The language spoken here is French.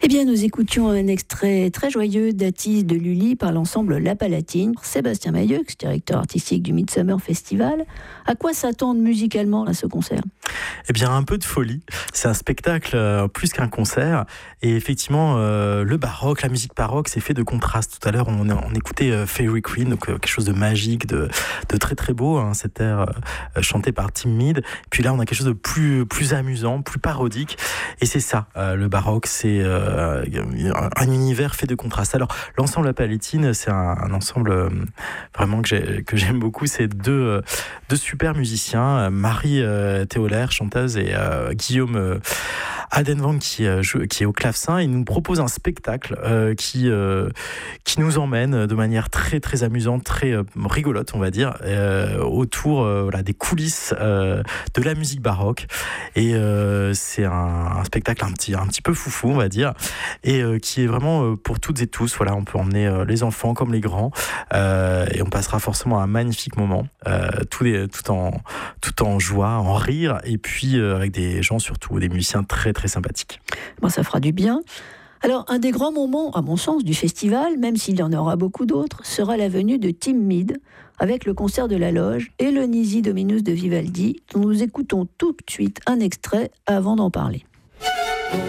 Eh bien, nous écoutions un extrait très joyeux d'Atis de Lully par l'ensemble La Palatine. Sébastien Mailleux, directeur artistique du Midsummer Festival. À quoi s'attendre musicalement à ce concert ? Eh bien, un peu de folie. C'est un spectacle plus qu'un concert. Et effectivement, le baroque, la musique baroque, c'est fait de contrastes. Tout à l'heure, on écoutait Fairy Queen, donc quelque chose de magique, de très très beau, hein, cet air chanté par Tim Mead. Puis là, on a quelque chose de plus amusant, plus parodique. Et c'est ça, le baroque, c'est un univers fait de contrastes. Alors, l'ensemble La Palatine, c'est un ensemble vraiment que j'aime beaucoup. C'est deux super musiciens, Marie Théolaire, chanteuse, et Guillaume Adenvang qui est au clavecin. Il nous propose un spectacle qui nous emmène de manière très très amusante, très rigolote, on va dire, autour des coulisses de la musique baroque. Et c'est un spectacle un petit peu foufou, on va dire, et qui est vraiment pour toutes et tous. Voilà, on peut emmener les enfants comme les grands, et on passera forcément un magnifique moment, tout en joie, en rire, et puis avec des gens, surtout des musiciens très très sympathiques. Bon, ça fera du bien. Alors, un des grands moments, à mon sens, du festival, même s'il y en aura beaucoup d'autres, sera la venue de Tim Mead, avec le concert de la Loge et le Nisi Dominus de Vivaldi, dont nous écoutons tout de suite un extrait avant d'en parler.